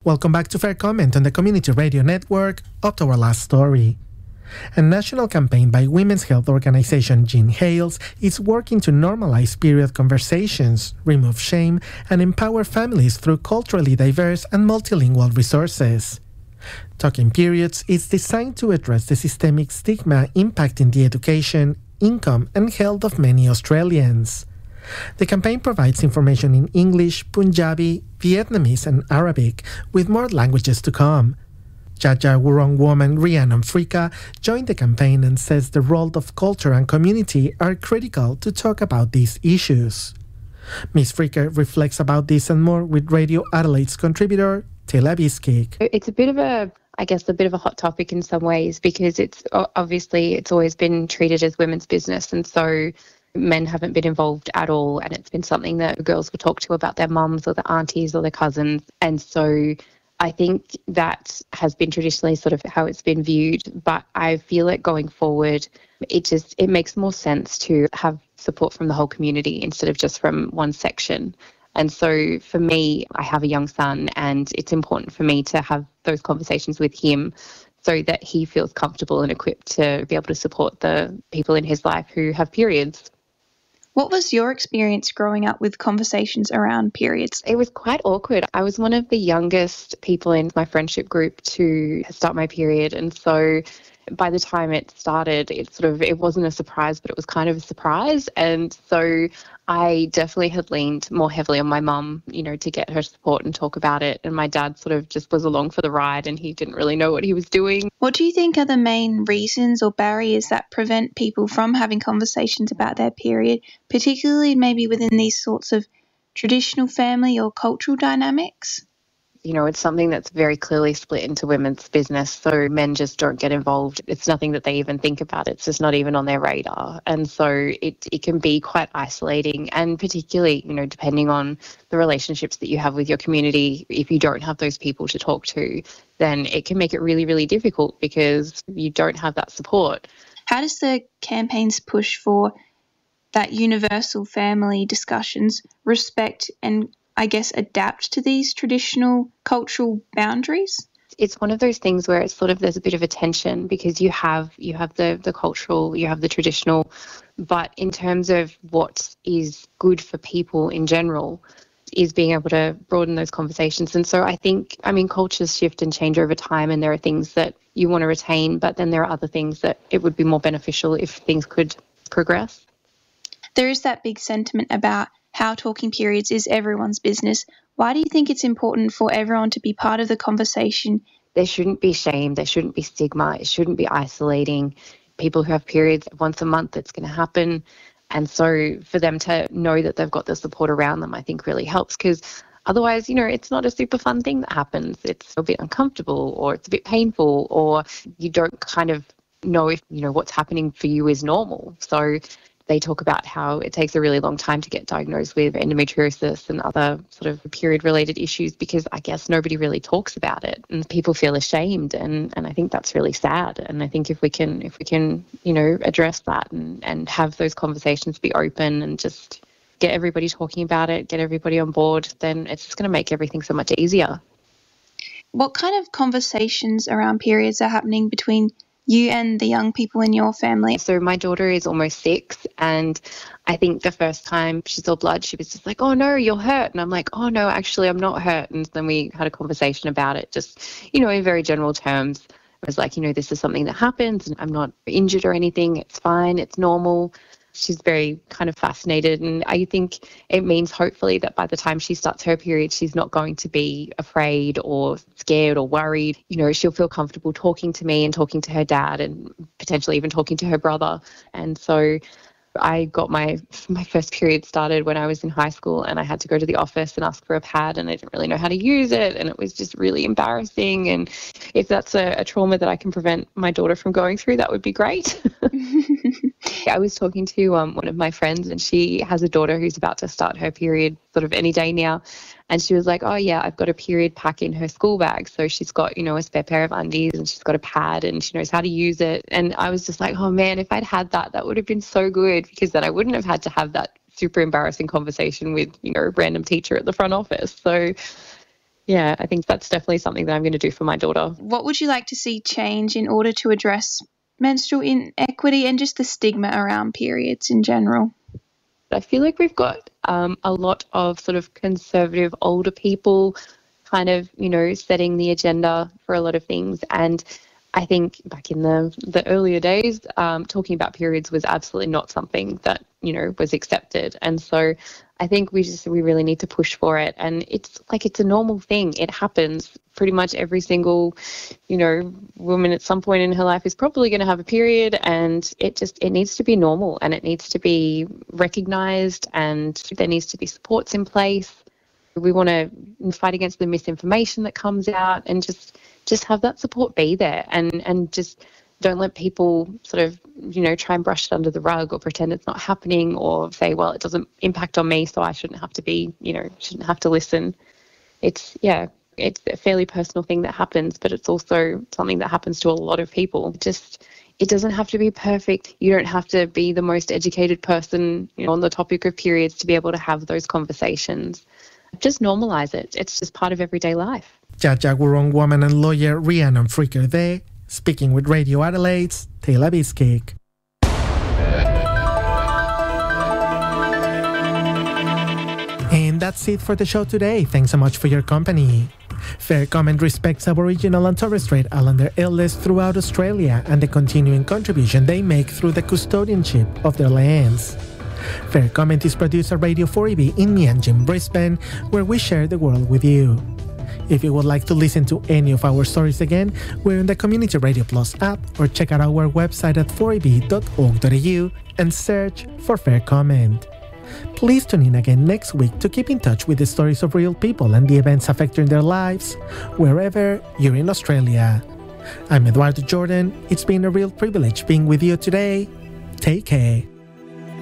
Welcome back to Fair Comment on the Community Radio Network. Up to our last story. A national campaign by women's health organization Jean Hales is working to normalize period conversations, remove shame, and empower families through culturally diverse and multilingual resources. Talking Periods is designed to address the systemic stigma impacting the education, income, and health of many Australians. The campaign provides information in English, Punjabi, Vietnamese, and Arabic, with more languages to come. Dja Dja Wurrung woman Rhiannon Fricka joined the campaign and says the role of culture and community are critical to talk about these issues. Ms. Fricka reflects about this and more with Radio Adelaide's contributor, Tila Biskik. It's a bit of a hot topic in some ways because it's always been treated as women's business, and so men haven't been involved at all, and it's been something that girls will talk to about their mums or their aunties or their cousins. And so I think that has been traditionally sort of how it's been viewed, but I feel like going forward it makes more sense to have support from the whole community instead of just from one section. And so for me, I have a young son, and it's important for me to have those conversations with him so that he feels comfortable and equipped to be able to support the people in his life who have periods. What was your experience growing up with conversations around periods? It was quite awkward. I was one of the youngest people in my friendship group to start my period, and so by the time it started, it wasn't a surprise, but it was kind of a surprise. And so I definitely had leaned more heavily on my mum, to get her support and talk about it. And my dad sort of just was along for the ride, and he didn't really know what he was doing. What do you think are the main reasons or barriers that prevent people from having conversations about their period, particularly maybe within these sorts of traditional family or cultural dynamics? It's something that's very clearly split into women's business, so men just don't get involved. It's nothing that they even think about. It's just not even on their radar. And so it can be quite isolating, and particularly, depending on the relationships that you have with your community, if you don't have those people to talk to, then it can make it really, really difficult because you don't have that support. How does the campaign's push for that universal family discussions respect and adapt to these traditional cultural boundaries? It's one of those things where it's there's a bit of a tension because you have the cultural, you have the traditional, but in terms of what is good for people in general is being able to broaden those conversations. And so cultures shift and change over time, and there are things that you want to retain, but then there are other things that it would be more beneficial if things could progress. There is that big sentiment about how talking periods is everyone's business. Why do you think it's important for everyone to be part of the conversation? There shouldn't be shame. There shouldn't be stigma. It shouldn't be isolating. People who have periods once a month, it's going to happen. And so for them to know that they've got the support around them, I think really helps, because otherwise, it's not a super fun thing that happens. It's a bit uncomfortable, or it's a bit painful, or you don't kind of know if, what's happening for you is normal. So they talk about how it takes a really long time to get diagnosed with endometriosis and other sort of period-related issues because I guess nobody really talks about it and people feel ashamed, and I think that's really sad. And I think if we can address that and have those conversations be open and just get everybody talking about it, get everybody on board, then it's just going to make everything so much easier. What kind of conversations around periods are happening between you and the young people in your family? So my daughter is almost 6, and I think the first time she saw blood, she was just like, "Oh no, you're hurt." And I'm like, "Oh no, actually I'm not hurt." And then we had a conversation about it, just, in very general terms. I was like, this is something that happens and I'm not injured or anything. It's fine. It's normal. She's very kind of fascinated, and I think it means hopefully that by the time she starts her period, she's not going to be afraid or scared or worried. She'll feel comfortable talking to me and talking to her dad and potentially even talking to her brother. And so I got my first period started when I was in high school, and I had to go to the office and ask for a pad, and I didn't really know how to use it, and it was just really embarrassing. And if that's a trauma that I can prevent my daughter from going through, that would be great. I was talking to one of my friends, and she has a daughter who's about to start her period sort of any day now. And she was like, "Oh yeah, I've got a period pack in her school bag." So she's got, a spare pair of undies, and she's got a pad, and she knows how to use it. And I was just like, oh man, if I'd had that, that would have been so good, because then I wouldn't have had to have that super embarrassing conversation with, a random teacher at the front office. So yeah, I think that's definitely something that I'm going to do for my daughter. What would you like to see change in order to address menstrual inequity and just the stigma around periods in general? I feel like we've got a lot of sort of conservative older people kind of, setting the agenda for a lot of things. And I think back in the earlier days, talking about periods was absolutely not something that, was accepted. And so I think we really need to push for it. And it's a normal thing. It happens. Pretty much every single, woman at some point in her life is probably going to have a period, and it needs to be normal, and it needs to be recognised, and there needs to be supports in place. We want to fight against the misinformation that comes out, and just have that support be there, and just don't let people sort of, try and brush it under the rug or pretend it's not happening, or say, well, it doesn't impact on me, so I shouldn't have to listen. It's a fairly personal thing that happens, but it's also something that happens to a lot of people. It doesn't have to be perfect. You don't have to be the most educated person, on the topic of periods to be able to have those conversations. Just normalise it. It's just part of everyday life. Dja Dja Wurrung woman and lawyer Rhiannon Fricker there, speaking with Radio Adelaide's Taylor Biskick. And that's it for the show today. Thanks so much for your company. Fair Comment respects Aboriginal and Torres Strait Islander elders throughout Australia and the continuing contribution they make through the custodianship of their lands. Fair Comment is produced at Radio 4EB in Mianjin, Brisbane, where we share the world with you. If you would like to listen to any of our stories again, we're in the Community Radio Plus app, or check out our website at 4eb.org.au and search for Fair Comment. Please tune in again next week to keep in touch with the stories of real people and the events affecting their lives, wherever you're in Australia. I'm Eduardo Jordan. It's been a real privilege being with you today. Take care.